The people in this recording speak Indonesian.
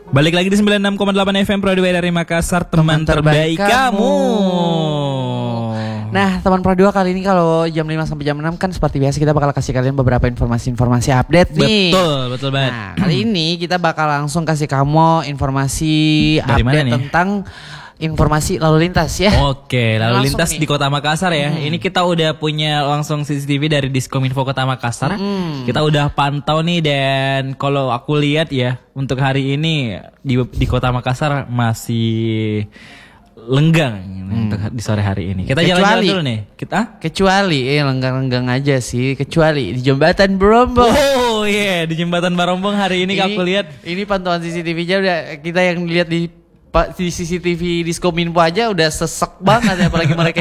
Balik lagi di 96,8 FM Pro 2 dari Makassar, teman terbaik kamu. Nah, teman Pro 2 kali ini kalau jam 5 sampai jam 6 kan seperti biasa kita bakal kasih kalian beberapa informasi-informasi update nih. Betul banget. Nah, kali ini kita bakal langsung kasih kamu informasi dari update tentang informasi lalu lintas ya. Oke, lalu lintas nih di Kota Makassar ya. Ini kita udah punya langsung CCTV dari Diskominfo Kota Makassar. Kita udah pantau nih, dan kalau aku lihat ya untuk hari ini di Kota Makassar masih lenggang untuk di sore hari ini. Kita jalan-jalan dulu nih. Kecuali lenggang-lenggang aja sih, kecuali di Jembatan Barombong. Oh iya, di Jembatan Barombong hari ini aku lihat. Ini pantauan CCTV-nya udah kita yang lihat di CCTV Diskominfo aja udah sesek banget, apalagi mereka